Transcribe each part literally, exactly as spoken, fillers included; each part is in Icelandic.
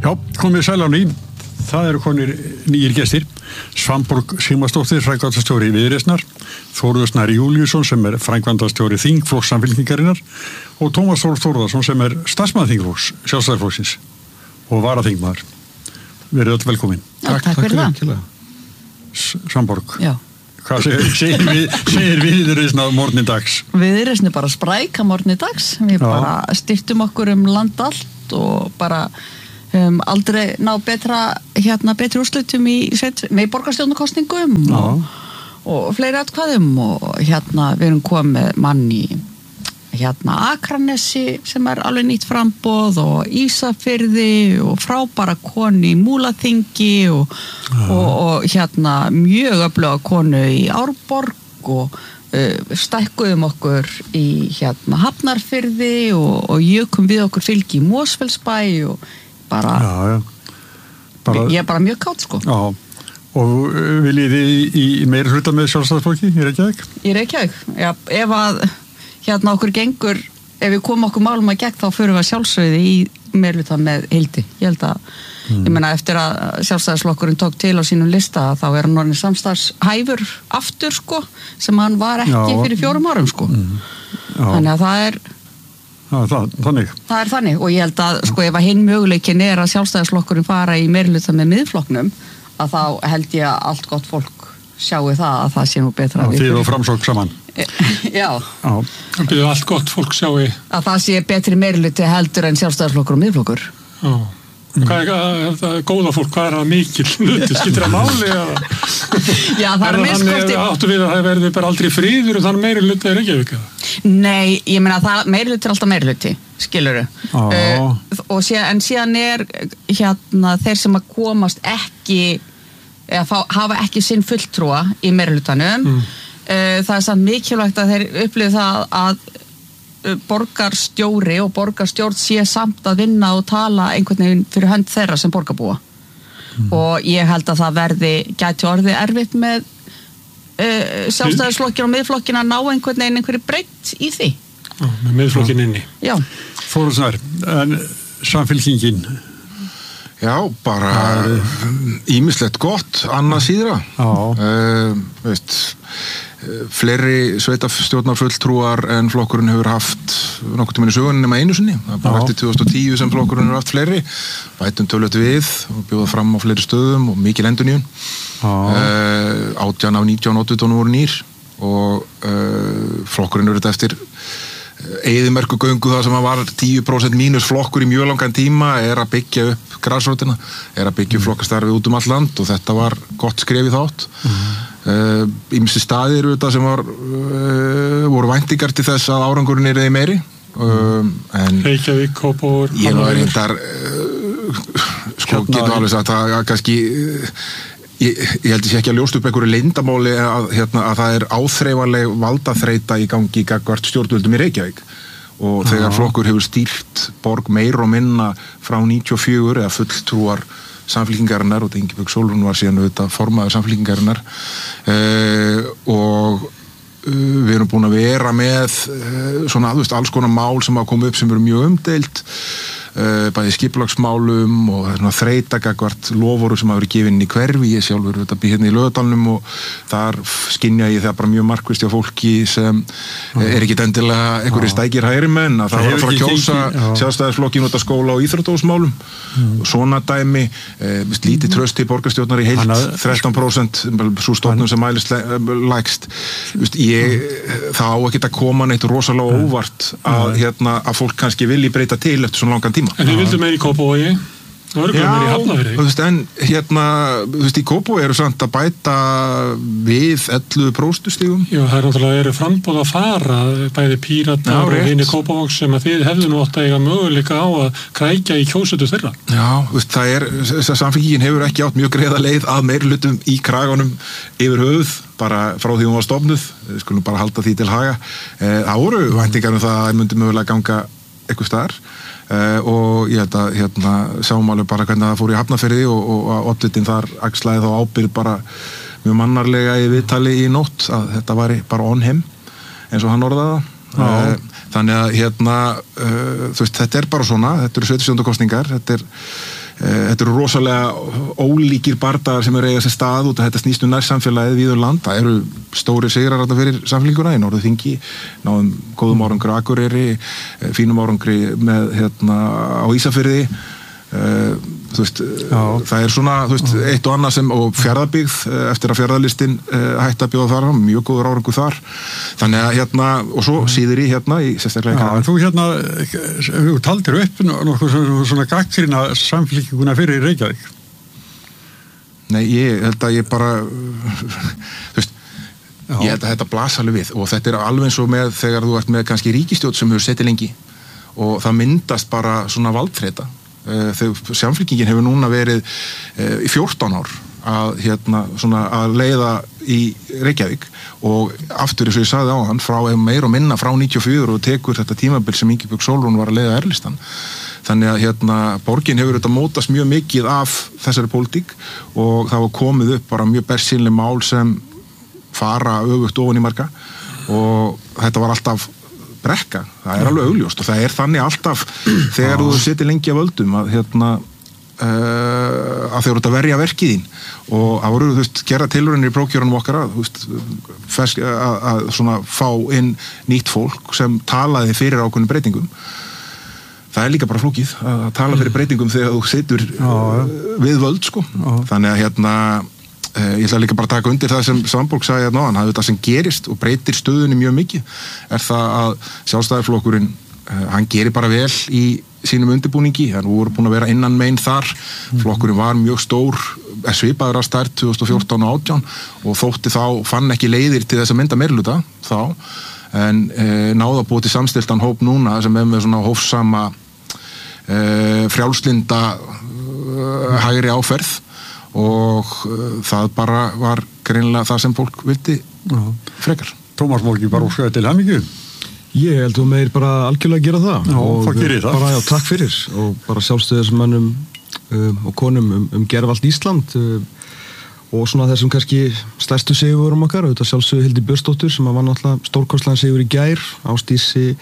Já, komið sæl á ný. Það eru konir nýjir gestir. Svanborg Sigmarsdóttir, framkvæmdastjóri Viðreisnar, Þórður Snær Júlíusson sem er framkvæmdastjóri Þingflokks Samfylkingarinnar og Tómas Þór Þórðarsson sem er starfsmaður Þingflokks, Sjálfstæðisflokksins og varaþingmaður. Verið öll velkomin. Já, takk, takk fyrir það. Svanborg. Já. Hvað segir, segir, við, segir Viðreisn að morgni dags? Viðreisn er bara spræk að morgni dags. Við Já. bara styrtum okkur um land allt og bara um, aldrei ná betra, hérna, betri úrslitum í, í borgarstjórnarkosningum og, og fleiri atkvæðum og hérna við erum komið mann í hérna Akranesi sem er alveg nýtt framboð og Ísafirði og frábæra konu í Múlaþingi og, og, og hérna mjög öfluga konu í Árborg og uh, stækkuðum okkur í hérna Hafnarfirði og, og jökum við okkur fylgi í Mosfellsbæ og bara, já, já. bara ég er bara mjög kátt sko. Já. Og viljið þið í, í meiri hluta með Sjálfstæðisflokki í Reykjavík? Í Reykjavík, já, ef að hérna okkur gengur, ef við komum okkur málum að gegn þá förum við að sjálfsögði í meirhluta með Hildi. Ég held að, mm. ég meina eftir að Sjálfstæðisflokkurinn tók til á sínum lista þá er hann orðinn samstarfshæfur aftur sko, sem hann var ekki Já. fyrir fjórum árum sko. Mm. Þannig að það er Já, það, þannig. Það er þannig og ég held að sko ef að hinn möguleikin er að Sjálfstæðisflokkurinn fara í meirhluta með miðflokknum að þá held ég að allt gott fólk sjáu það að það sé nú betra. Já, þið og Framsókn saman. Já. Já. Það byrju allt gott fólk sjáu að það sé betri meirhluti heldur en Sjálfstæðisflokkur og miðflokkur. Já. Mm. Hvað er það góða fólk, hvað er það mikil hluti, skiptir það máli eða? Já, það er miskorti. Áttu við að það verði bara aldrei friður og þannig meirhluti er ekki eða? Nei, ég meina það meirhluti er alltaf meirhluti, skilurðu. Uh, og síðan, en síðan er hérna þeir sem að komast ekki eða fá, hafa ekki sinn fulltrúa í meirhlutanum. Mm. Uh, það er samt mikilvægt að þeir upplifa það að borgarstjóri og borgarstjórn sé samt að vinna og tala einhvern veginn fyrir hönd þeirra sem borgarbúa. Mm. Og ég held að það verði, gæti orðið erfitt með uh, Sjálfstæðisflokkin og miðflokkin að ná einhvern veginn einhverju breytt í því. Já, með miðflokkin inni. Já. Þórður Snær, en Samfylkingin? Já, bara ýmislegt gott, annað síðra. Já. Uh, veist, fleiri sveitastjórnarfulltrúar en flokkurinn hefur haft nokkuð tímann í sögunni nema einu sinni. Það er bara eftir tvö þúsund og tíu sem flokkurinn hefur haft fleiri. Bætum tölvöld við og bjóða fram á fleiri stöðum og mikil endurnýjun. Uh, átján af nítján oddvitunum voru nýr og uh, flokkurinn eru þetta eftir eyðimerkurgöngu það sem var tíu prósent mínus flokkur í mjög langan tíma er að byggja upp grasrótina, er að byggja upp flokkastarfið út um allt land og þetta var gott skref í þátt. Ýmsir uh, staðir auðvitað sem var, uh, voru væntingar til þess að árangurinn er eða meiri. Um, en Reykjavík, Kópavogur, ég var reyndar uh, sko getur alveg sagt að kannski uh, Ég, ég held að sé ekki að ljóst upp einhverju leyndamáli að, hérna, að það er áþreifanleg valdaþreita í gangi gagnvart stjórnvöldum í Reykjavík og Já. þegar flokkur hefur stýrt borg meir og minna frá níutíu og fjögur eða fulltrúar Samfylkingarinnar og Ingibjörg Sólrún var síðan auðvitað formaður Samfylkingarinnar uh, og uh, við erum búin að vera með uh, svona, þú veist, alls konar mál sem hafa komið upp sem eru mjög umdeilt Uh, bæði skipulagsmálum og þreita gagvart loforu sem hafa verið gefinn í hverfi, ég sjálfur þetta býð hérna í Laugardalnum og þar skynja ég það bara mjög markvisst hjá fólki sem uh, er ekki endilega einhverjir stækir hægri menn að það var að fara að kjósa Sjálfstæðisflokkin út af skóla og íþróttahúsmálum mm. og svona dæmi uh, lítið tröst til borgarstjórnar í heilt þrettán prósent svo stofnum sem mælist lægst ég, það á ekki að koma neitt rosalega óvart að, hérna, að fólk kannski vilji breyta til eftir svona langan tíma. En þið vildu meira í Kópavogi? Það voru bara meira í Hafnarfirði. Já, en hérna, þú veist, í Kópavogi eru samt að bæta við ellefu prósentustigum. Já, það er náttúrulega eru framboð að fara, bæði Píratar og hinir Kópavogs sem að þið hefðu nú átt að eiga möguleika á að krækja í kjósendur þeirra. Já, þú veist, það er, þess að Samfylkingin hefur ekki átt mjög greiða leið að meirihlutum í kraganum yfir höfuð, bara frá því hún var stofnuð, við skulum bara halda því til haga. Það voru væntingar um það að myndi mögulega ganga eitthvað staðar. Uh, og ég held að hérna, sáum alveg bara hvernig það fór í Hafnarfirði og, og að oddvitinn þar axlaði þá ábyrgð bara mjög mannarlega í viðtali í nótt að þetta væri bara on him eins og hann orðaði það. Uh, þannig að hérna, uh, þú veist, þetta er bara svona, þetta eru sveitarstjórnarkosningar, þetta er þetta eru rosalega ólíkir bardagar sem eru eiga sér stað út að þetta snýst um nærsamfélagið víður land. Það eru stóri sigrar þarna fyrir samfélkinguna í Norðurþingi, náðum góðum árangri Akureyri, fínum árangri með hérna á Ísafirði. Uh, þú veist, uh, það er svona þú veist, eitt og annað sem, og Fjarðabyggð uh, eftir að Fjarðalistin uh, hætti að bjóða þar mjög góður árangur þar, þannig að hérna, og svo síður í hérna í sérstaklega. Já, en þú hérna þú taldir upp nokkuð svona gaggrina samfélkinguna fyrir Reykjavík. Nei, ég held að ég bara þú veist, Já. ég held að þetta blasa alveg við, og þetta er alveg eins og með þegar þú ert með kannski ríkisstjórn sem hefur setið lengi og það myndast bara svona valdþreyta. Þegar samfélkingin hefur núna verið uh, í fjórtán ár að, hérna, svona, að leiða í Reykjavík og aftur eins og ég sagði á hann frá meir og minna frá níutíu og fjögur og tekur þetta tímabil sem Ingibjörg Sólrún var að leiða erlistan. Þannig að hérna, borgin hefur þetta mótast mjög mikið af þessari pólitík og það var komið upp bara mjög bersýnileg mál sem fara öfugt ofan í marga og þetta var alltaf brekka, það er alveg augljóst og það er þannig alltaf þegar þú situr lengi að völdum að hérna uh, að þeir eru að verja verkið þín og það voru, þú veist, gera tilraunir í prófkjörunum okkar að, þú veist, fersk, að, að svona fá inn nýtt fólk sem talaði fyrir ákveðnum breytingum. Það er líka bara flókið að tala fyrir breytingum þegar þú situr uh, við völd, sko. Já. Þannig að hérna Uh, ég ætla líka bara að taka undir það sem Svanborg sagði hérna áðan, það sem gerist og breytir stöðunni mjög mikið er það að Sjálfstæðisflokkurinn uh, hann gerir bara vel í sínum undirbúningi, hann voru búin að vera innan megin þar, mm. flokkurinn var mjög stór svipaður að stærð tvö þúsund og fjórtán og átján og þótti þá fann ekki leiðir til þess að mynda meirhluta þá, en uh, náða búið til samstiltan hóp núna sem er með svona hófsama uh, frjálslinda uh, hægri áferð og uh, það bara var greinilega það sem fólk vildi frekar. Tómas Móki bara óskaði til hamingju. Ég held að meir bara algjörlega gera það. Já, og það gerir það. Bara, já, takk fyrir og bara sjálfstöðismönnum um, og konum um, um Gervalt Ísland um, og svona þessum kannski stærstu sigurum okkar, auðvitað sjálfsögðu Hildi Björnsdóttur sem var náttúrulega stórkostlegan sigur í gær, Ásdísi.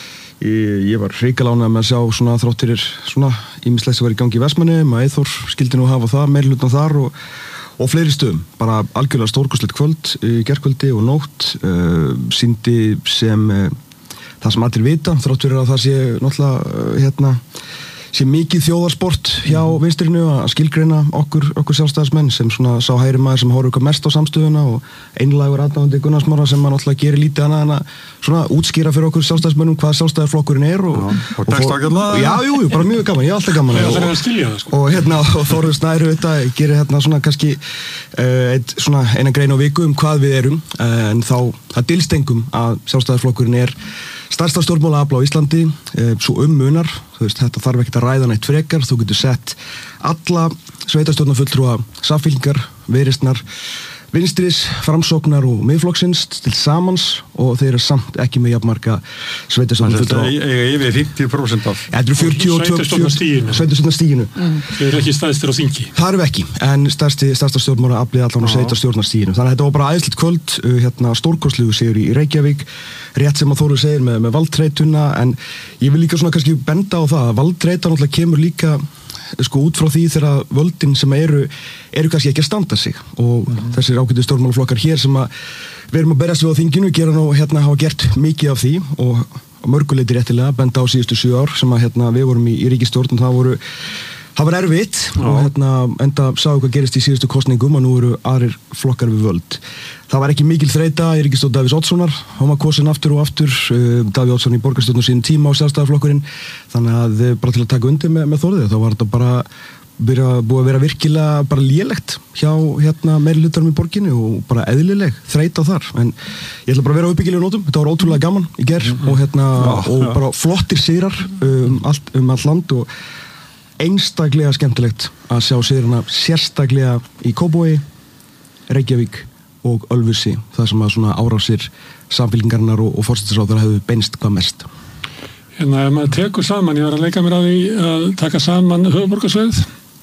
Ég, ég var hrikalána með að sjá svona þróttirir svona ýmislegt sem var í gangi í Vestmannaeyjum að Eyþór skildi nú hafa það meirhlutan þar og, og fleiri stöðum, bara algjörlega stórkostlegt kvöld í gærkvöldi og nótt uh, sýndi sem uh, það sem allir vita, þrátt fyrir að það sé náttúrulega uh, hérna sé mikið þjóðarsport hjá vinstrinu að skilgreina okkur, okkur sjálfstæðismenn sem svona sá hægri maður sem horfir eitthvað mest á samstöðuna og einlægur aðdáandi Gunnars Smára sem maður náttúrulega gerir lítið annað en að svona útskýra fyrir okkur sjálfstæðismennum hvað sjálfstæðisflokkurinn er og, já, og, og tekst ákveðlega. Já, jú, jú, bara mjög gaman, ég er alltaf gaman. Já, það er að skilja það, sko. Og hérna, og Þórður Snær þetta gerir hérna svona kannski uh, eitt, svona eina grein á viku um hvað við erum, uh, en þá það dylst engum að sjálfstæðisflokkurinn er stærsta stjórnmálaafl á Íslandi, eh, svo um munar, þú veist, þetta þarf ekkert að ræða neitt frekar, þú getur sett alla sveitarstjórnarfulltrúa Samfylkingar, Viðreisnar, Vinstris, Framsóknar og Miðflokksins til samans og þeir eru samt ekki með jafnmarga sveitarstjórnarfulltrúa. Það er yfir fimmtíu prósent af. Þetta eru fjörutíu og tvö sveitarstjórnarstiginu. Mm. Þeir eru ekki stærstir á þingi. Það eru ekki, en stærsti, stærsta stjórnmála aflið allan á sveitarstjórnarstiginu. Þannig að þetta var bara æðislegt kvöld, hérna stórkostlegu sigur í Reykjavík, rétt sem að Þórður segir með, með valdþreytuna, en ég vil líka svona kannski benda á það að valdþreyta náttúrulega kemur líka sko út frá því þegar völdin sem eru eru kannski ekki að standa sig og mm-hmm. þessir ágætu stjórnmálaflokkar hér sem að við erum að berjast við á þinginu gera nú hérna hafa gert mikið af því og á mörguleiti réttilega benda á síðustu sjö ár sem að hérna við vorum í, í ríkisstjórn og það voru það var erfitt Já. og hérna enda sáu hvað gerist í síðustu kosningum og nú eru aðrir flokkar við völd. Það var ekki mikil þreyta í ríkisstjórn Davíðs Oddssonar, hann var kosin aftur og aftur, uh, Davíð Oddsson í borgarstjórn sín tíma á Sjálfstæðisflokkurinn, þannig að bara til að taka undir með, með Þórði þá var þetta bara byrja, búið að vera virkilega bara lélegt hjá hérna meirihlutanum í borginni og bara eðlileg þreyta þar, en ég ætla bara að vera á uppbyggilegum nótum, þetta var ótrúlega gaman í ger mm-hmm. og hérna Já, og ja. bara flottir sigrar um allt um allt land og einstaklega skemmtilegt að sjá sigrana sérstaklega í Kópavogi, Reykjavík og Ölfusi, það sem að svona árásir Samfylkingarinnar og, og forsætisráðherra hefur beinst hvað mest. Hérna, ef maður tekur saman, ég var að leika mér að því að taka saman höfuðborgarsvæðið,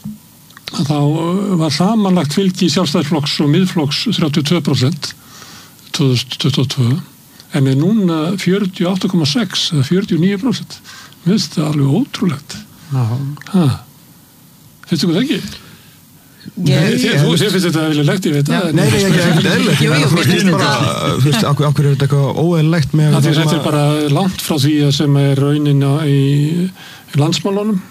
þá var samanlagt fylgi Sjálfstæðisflokks og Miðflokks þrjátíu og tvö prósent tvö þúsund tuttugu og tvö, en er núna fjörutíu og átta komma sex eða fjörutíu og níu prósent. Mér finnst þetta alveg ótrúlegt. Ha. Finnst þú það ekki? Þú finnst þetta eðlilegt, ég veit það. Nei, nei, ekki eðlilegt. Jú, jú, mér finnst þetta. Þú veist, akkur er þetta eitthvað óeðlilegt með... Þetta er bara langt frá því sem er raunin í landsmálunum.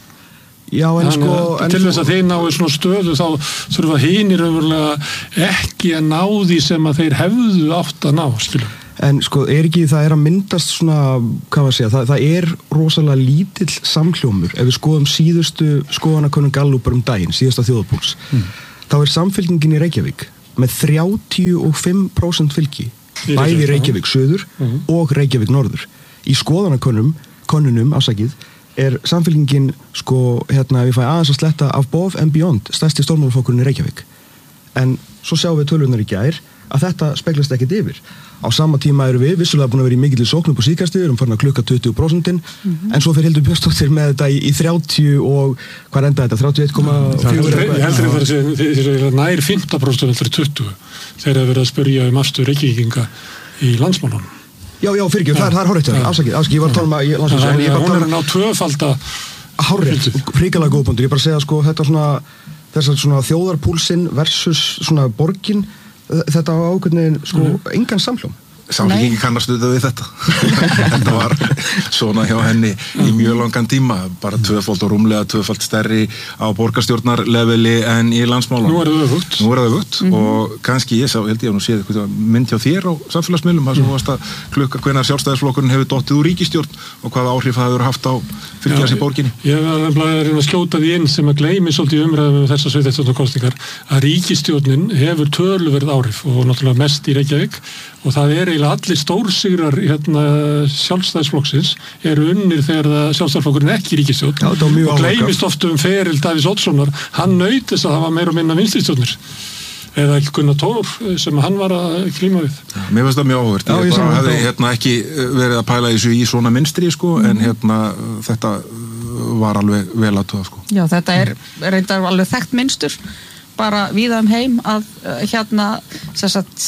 Já, en sko... Til þess að þeir náðu svona stöðu þá þurfa hinir umverulega ekki að ná því sem að þeir hefðu átt að ná, skiljum. En sko, er ekki, það er að myndast svona, hvað maður segja, það, það er rosalega lítill samhljómur ef við skoðum síðustu skoðanakönnun Gallupar um daginn, síðasta þjóðarpúls. Mm. Þá er samfylkingin í Reykjavík með þrjátíu og fimm prósent fylgi, bæði Reykjavík söður mm. og Reykjavík norður. Í skoðanakönnum, könnunum, afsakið, er samfylkingin, sko, hérna, ef ég fæ aðeins að sletta above and beyond, stærsti stórmálaflokkurinn í Reykjavík. En svo sjáum við tölurnar í gær að þetta speglast ekkert yfir. Á sama tíma eru við vissulega búin að vera í mikilli sókn upp á síðkastið, við erum farin að klukka tuttugu prósent mm-hmm. en svo fyrir Hildur Björnsdóttir með þetta í, í þrjátíu og hvað enda þetta, þrjátíu og einn komma fjögur Ég heldur að það er nær fimmtán prósent fyrir tuttugu þegar það verið að spyrja um afstöðu Reykvíkinga í landsmálunum. Já, já, fyrir ekki, það er, er hárrétt, afsakið, afsakið, ég var að tala um að landsmálunum. Hún er að ná tvöfalda hárrétt, hrikalega góð punktur, ég bara segja sko, þetta svona, þessar svona þjóðarpúlsinn versus svona borgin, þetta á ákveðin, sko, mm. engan samhljóm. Samfélkingin kannast auðvitað við þetta. Þetta var svona hjá henni í mjög langan tíma, bara tvöfald og rúmlega tvöfald stærri á borgarstjórnarleveli en í landsmálunum. Nú er það öfugt. Nú er það öfugt mm-hmm. og kannski ég sá, held ég að nú séð eitthvað mynd hjá þér á samfélagsmiðlum, þar sem þú varst að klukka hvenær sjálfstæðisflokkurinn hefur dottið úr ríkisstjórn og hvaða áhrif það hefur haft á fylgjast í borginni. Ég var nefnilega að reyna að skjóta því inn sem að gleymi svolítið umræðum um þessar sveitarstjórnarkosningar að ríkisstjórnin hefur töluverð áhrif og náttúrulega mest í Reykjavík og það er eiginlega allir stórsigrar hérna, sjálfstæðisflokksins eru unnir þegar sjálfstæðisflokkurinn ekki í ríkisstjórn Já, og gleymist oft um feril Davíðs Oddssonar, hann naut þess að það var meira og minna vinstristjórnir eða ekki Gunnar Tór sem hann var að klíma við. Já, mér finnst það mjög áhugavert. Ég, ég bara hefði hérna, ekki verið að pæla þessu í svona minstri sko, mm. en hérna, þetta var alveg vel að tóða. Sko. Já, þetta er reyndar alveg þekkt minnstur bara víða um heim að hérna, þess að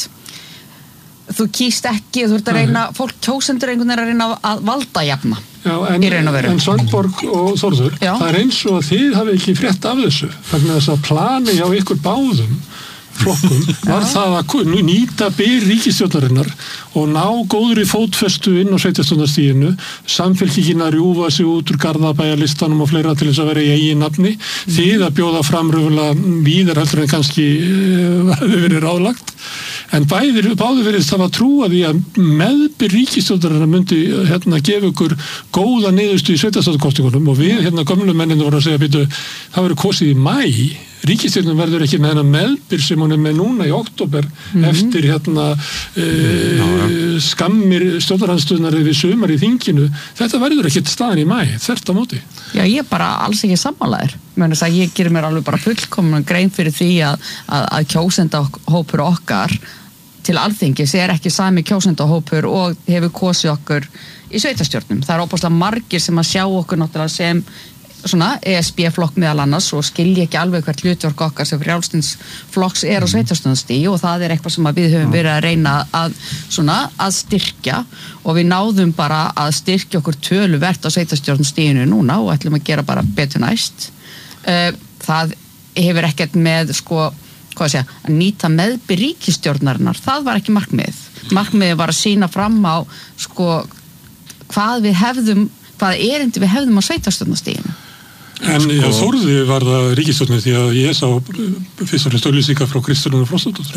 þú kýst ekki, þú ert að reyna, fólk kjósendur einhvern veginn að reyna að valda jafna. Já, en, en Svanborg og Þórður, Já. Það er eins og að þið hafi ekki frétt af þessu, þannig að þess að plani hjá ykkur báðum flokkum var það að nýta byr ríkisstjórnarinnar og ná góðri fótfestu inn á sveitarstjórnarstiginu, samfélkingin að rjúfa sig út úr Garðabæjarlistanum og fleira til þess að vera í eigin nafni, mm. þið að bjóða framröfulega víðar heldur en kannski uh, hefði verið ráðlagt. En bæðir, báður verið það að trúa því að meðbyr ríkisstjórnarinnar myndi hérna gefa ykkur góða niðurstu í sveitarstjórnarkosningunum og við hérna gömlu menninu voru að segja býtu, það verður kosið í maí, ríkisstjórnin verður ekki með hennar meðbyr sem hún er með núna í október mm-hmm. eftir hérna e, skammir stjórnarandstöðnar við sumar í þinginu, þetta verður ekki staðan í maí, þvert á móti. Já, ég er bara alls ekki sammálaður. Mér finnst að ég gerir mér alveg bara fullkomna grein fyrir því að, að, að kjósendahópur okkar til Alþingis er ekki sami kjósendahópur og hefur kosið okkur í sveitarstjórnum. Það er óbúslega margir sem að sjá okkur náttúrulega sem svona E S B-flokk meðal annars og skilja ekki alveg hvert hlutverk okkar sem frjálslyndisflokks er á sveitarstjórnarstig og það er eitthvað sem við höfum verið að reyna að, svona, að styrkja og við náðum bara að styrkja okkur töluvert á sveitarstjórnarstiginu núna og ætlum að gera bara betur næst. Það hefur ekkert með sko, hvað sé, að nýta meðbyr ríkisstjórnarinnar, það var ekki markmið. Markmiðið var að sýna fram á sko, hvað við hefðum, hvað erindi við hefðum á sveitarstjórnarstiginu. En sko, Þórði var það ríkisstjórnin því að ég sá fyrst og fremst auglýsingar frá Kristrúnu Frostadóttur.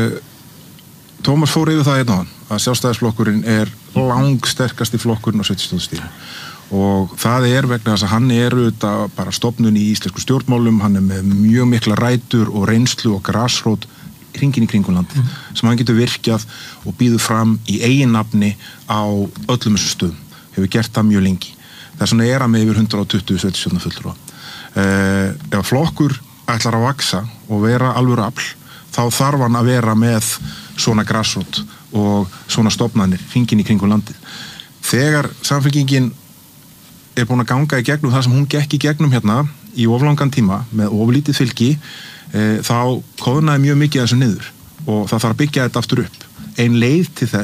Uh, Tómas fór yfir það einn á hann að sjálfstæðisflokkurinn er langsterkasti flokkurinn á sveitarstjórnarstiginu og það er vegna þess að hann er auðvitað bara stofnun í íslensku stjórnmálum, hann er með mjög mikla rætur og reynslu og grasrót hringinn í kringum landið mm. sem hann getur virkjað og býður fram í eigin nafni á öllum þessum stöðum, hefur gert það mjög lengi. Þess vegna er hann með yfir hundrað og tuttugu sveitarstjórnarfulltrúa. Uh, ef flokkur ætlar að vaksa og vera alvöru afl, þá þarf hann að vera með svona grasrót og svona stofnanir hringinn í kringum landið. Þegar samfélkingin er búin að ganga í gegnum það sem hún gekk í gegnum hérna í oflangan tíma með oflítið fylgi, uh, þá koðnaði mjög mikið þessu niður og það þarf að byggja þetta aftur upp. Ein leið til þess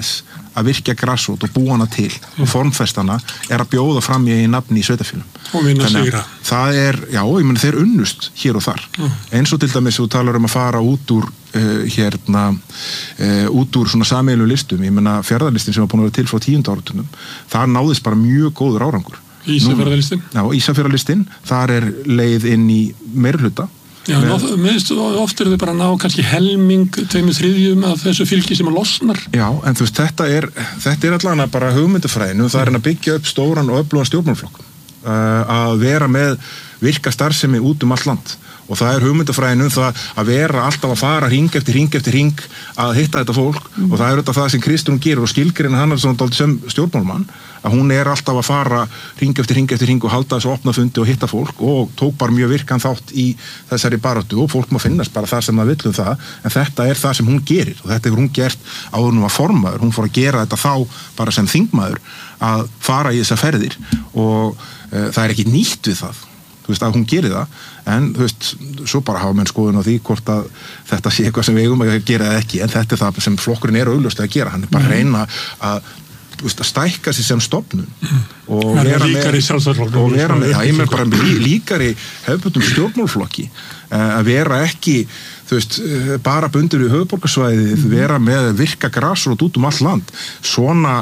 að virkja grassrót og búa hana til og formfestana er að bjóða fram í einn nafni í sveitafélum og vinna sigra. Það er, já, ég meni þeir unnust hér og þar mm. eins og til dæmis þú talar um að fara út úr uh, hérna uh, út úr svona sameiginlegu listum, ég meina Fjarðarlistin sem var búin að vera til frá tíunda áratugum, það náðist bara mjög góður árangur. Ísafjarðarlistin? Já, Ísafjarðarlistin, þar er leið inn í meirhluta. Já, meðist oft eru þau bara að ná kannski helming, tveimur þriðjum af þessu fylgi sem að losnar. Já, en þú veist, þetta er, þetta er allavega bara hugmyndafræðinu, það er að byggja upp stóran og öflugan stjórnmálaflokk, uh, að vera með virka starfsemi út um allt land. Og það er hugmyndafræðinu það að vera alltaf að fara hring eftir hring eftir hring að hitta þetta fólk mm. og það er auðvitað það sem Kristrún gerir og skilgreina hann svona dálítið sem stjórnmálmann að hún er alltaf að fara hring eftir hring eftir hring og halda þessu opna fundi og hitta fólk og tók bara mjög virkan þátt í þessari baráttu og fólk má finnast bara það sem það vill um það en þetta er það sem hún gerir og þetta hefur hún gert áður nú að formaður, hún fór að gera þetta þá bara sem þingmaður að fara í þessa ferðir og uh, það er ekki nýtt við það þú veist að hún gerir það en þú veist, svo bara hafa menn skoðun á því hvort að þetta sé eitthvað sem við eigum að gera eða ekki en þetta er það sem flokkurinn er augljóslega að gera hann er bara að reyna að, veist, að stækka sig sem stofnun og vera með, og vera með já, ég með bara lí, líkari hefðbundum stjórnmálflokki að vera ekki þú veist, bara bundur í höfuðborgarsvæðið vera með virka grasrót út um allt land svona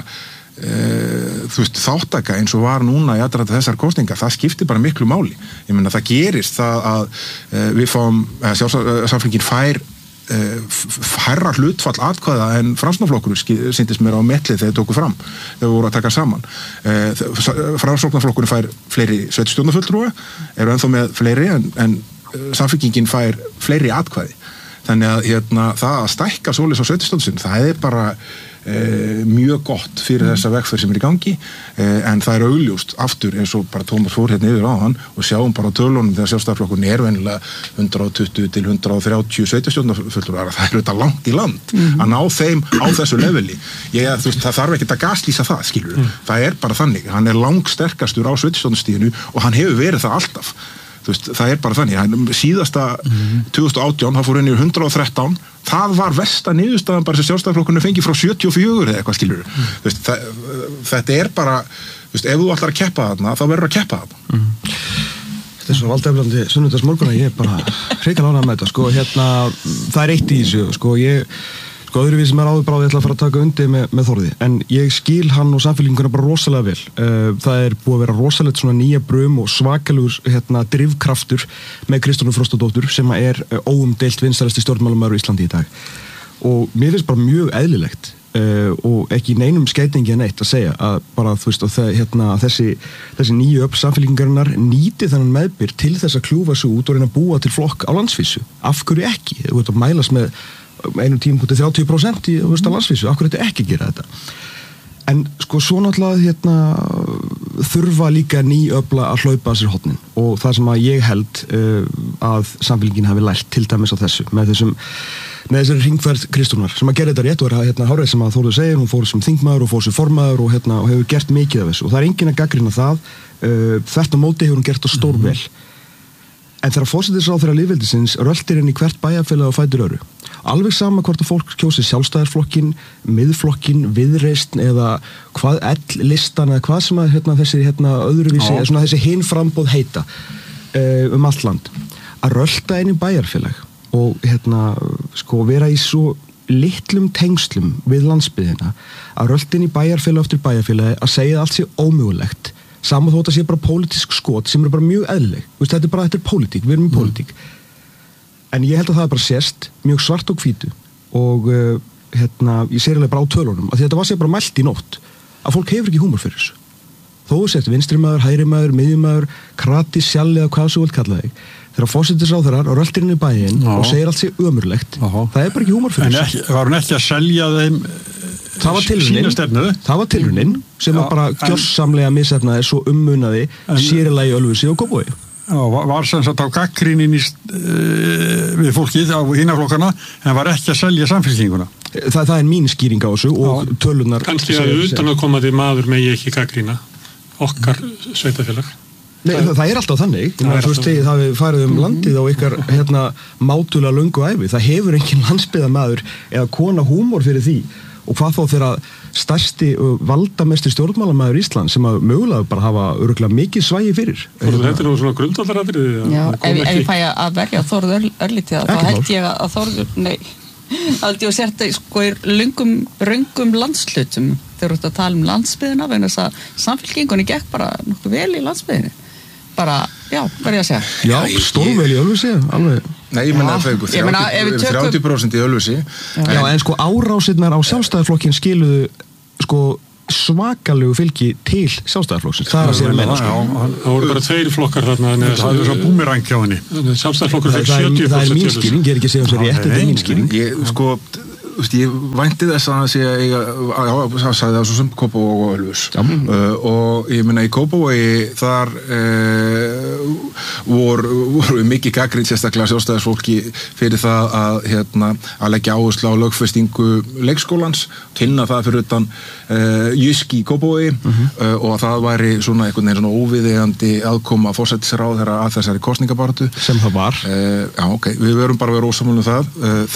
Uh, þú veist, þáttaka eins og var núna í aðdraganda þessar kosningar, það skiptir bara miklu máli ég meina það gerist það að uh, við fáum, uh, sjálfsaflingin fær uh, hærra hlutfall atkvæða en Framsóknarflokkur sýndist mér á metlið þegar tóku fram þegar voru að taka saman uh, Framsóknarflokkurinn fær fleiri sveitarstjórnarfulltrúa, eru ennþá með fleiri en, en uh, samfylkingin fær fleiri atkvæði þannig að hérna, það að stækka svoleiðis á sveitarstjórnarfulltrúa, það er bara Eh, mjög gott fyrir mm. þessa vegferð sem er í gangi eh, en það er augljóst aftur eins og bara Tómas fór hérna yfir á hann og sjáum bara á tölunum þegar sjálfstæðisflokkurinn er venjulega hundrað tuttugu til hundrað þrjátíu sveitarstjórnarfulltrúar það er auðvitað langt í land mm. að ná þeim á þessu leveli ég, þú veist, það þarf ekkert að gaslýsa það skilur mm. það er bara þannig, hann er langsterkastur á sveitarstjórnarstiginu og hann hefur verið það alltaf þú veist, það er bara þannig síðasta mm. tvö þúsund og átján, það fór inn í hundrað og þrettán það var versta niðurstaðan bara sem sjálfstæðisflokkurinn fengi frá sjötíu og fjögur eða eitthvað skilur mm. þú veist, það, þetta er bara þú veist, ef þú ætlar að keppa þarna, þá verður að keppa þarna mm. Þetta er svo valdeflandi sunnudagsmorgun að ég er bara hreikala ánægður með þetta, sko, hérna það er eitt í þessu, sko, ég sko öðruvísi sem er áður bráð ég ætla að fara að taka undir með, með Þórði en ég skil hann og samfélkinguna bara rosalega vel uh, það er búið að vera rosalegt svona nýja brum og svakalegur hérna drifkraftur með Kristrúnu Frostadóttur sem er uh, óumdeilt vinsælasti stjórnmálamaður í Íslandi í dag og mér finnst bara mjög eðlilegt uh, og ekki neinum skeytingi en eitt að segja að bara þú veist að það, hérna, þessi, þessi nýju öfl samfélkingarinnar nýti þennan meðbyr til þess að kljúfa sig út og reyna að búa til flokk á landsvísu af hverju ekki, þú veit að mælast með einum tíma til þrjátíu prósent í veist, landsvísu, akkur þetta ekki gera þetta en sko svo náttúrulega hérna, þurfa líka nýöfla að hlaupa að sér hotnin og það sem að ég held uh, að samfélkingin hafi lært til dæmis á þessu með þessum með þessari hringferð Kristrúnar sem að gera þetta rétt og er hérna hárið sem að Þórður segir, hún fór sem þingmaður og fór sem formaður og, hérna, og hefur gert mikið af þessu og það er enginn að gaggrina það uh, þetta móti hefur hún gert á stórvel mm-hmm. en þegar forsætisráðherra lýðveldisins röltir inn í hvert bæjarfélag og fætur öru alveg sama hvort að fólk kjósi sjálfstæðarflokkin, miðflokkin, viðreisn eða hvað ell listan eða hvað sem að hérna, þessi hérna, öðruvísi, eða svona þessi hinframboð heita uh, um allt land að rölta inn í bæjarfélag og hérna sko vera í svo litlum tengslum við landsbyðina að rölta inn í bæjarfélag eftir bæjarfélagi að segja allt sé ómögulegt saman þótt að sé bara pólitísk skot sem er bara mjög eðlileg, þetta er bara, þetta er pólitík, við erum í pólitík mm. en ég held að það er bara sést mjög svart og hvítu og uh, hérna, ég sér alveg bara á tölunum að þetta var sér bara mælt í nótt að fólk hefur ekki húmor fyrir þessu þó þú sett vinstri maður, hægri maður, miðjumaður krati, sjalli eða hvað svo vilt kalla þig þegar fósætisráðherrar og röltir inn í bæinn og segir allt sér ömurlegt það er bara ekki húmor fyrir þessu en var hún ekki að selja þeim það var tilraunin það var tilraunin sem var bara gjörsamlega misefnaði svo ummunaði sérilagi Ölfusi og Kópavogi Já, var sem sagt á gagnrýnin í, uh, við fólkið á hinaflokkana en var ekki að selja samfélkinguna. Þa, það er mín skýring á þessu og Já. Tölunar... Kannski að utan að koma til maður megi ekki gagnrýna okkar sveitafélag. Nei, það, það er alltaf þannig. Það, er alltaf... Stegið, það við farið um landið á ykkar hérna, mátulega löngu æfi. Það hefur engin landsbyggðamaður eða kona húmor fyrir því og hvað þá þegar stærsti og valdamesti stjórnmálamæður Ísland sem að mögulega bara hafa örgulega mikið svægi fyrir. Þorður, þetta er nú svona grundvallaratriði. Já, ef, ef ég fæ að verja Þorður örlítið, þá held ég að Þorður, nei, held ég að sérta sko í löngum, röngum landslutum þegar þú ert að tala um landsbyðina, vegna þess að samfylkingunni gekk bara nokkuð vel í landsbyðinni. Bara, já, hvað er ég að segja? Já, stórvel í Ölfusi, alveg. Nei, ég menna að þrjátíu prósent í Ölfusi. Já, en sko árásirnar á Sjálfstæðisflokkinn skiluðu sko svakalegu fylgi til Sjálfstæðisflokksins. Það er að segja meina sko. Það voru bara tveir flokkar þarna. Það er svo búmerang hjá henni. Sjálfstæðisflokkur fekk sjötíu prósent. Það er mín skýring, ég er ekki að segja um sér rétt, þetta er mín skýring. Ég, sko, ég vænti þess að það sé að já, það sagði það svo sem Kópavog og Ölfus uh, og ég meina í Kópavogi þar uh, voru, voru mikið gagnrýnt sérstaklega sjálfstæðisfólki fyrir það að, hérna, að leggja áherslu á lögfestingu leikskólans, kynna það fyrir utan uh, Jyski í Kópavogi uh-huh. uh, og að það væri svona einhvern veginn svona óviðeigandi aðkoma forsætisráðherra að þessari kosningabaráttu sem það var uh, já, ok, við verum bara að vera ósammála um það uh,